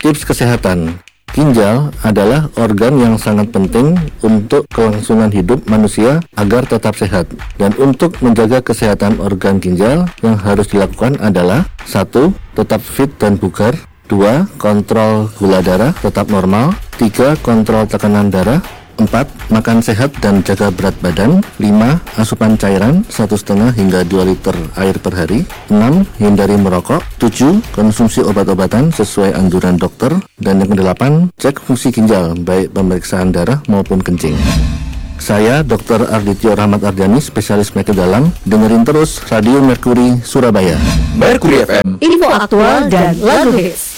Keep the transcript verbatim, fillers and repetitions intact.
Tips kesehatan. Ginjal adalah organ yang sangat penting untuk kelangsungan hidup manusia agar tetap sehat. Dan untuk menjaga kesehatan organ ginjal, yang harus dilakukan adalah satu. Tetap fit dan bugar. Dua. Kontrol gula darah tetap normal. Tiga. Kontrol tekanan darah. Empat. Makan sehat dan jaga berat badan. Lima. Asupan cairan satu koma lima hingga dua liter air per hari. Enam. Hindari merokok. Tujuh. Konsumsi obat-obatan sesuai anjuran dokter. Dan yang kedelapan, cek fungsi ginjal, baik pemeriksaan darah maupun kencing. Saya dokter Ardityo Rahmat Ardiani, spesialis penyakit dalam. Dengerin terus Radio Mercury Surabaya. Mercury F M, info aktual dan lagu hits.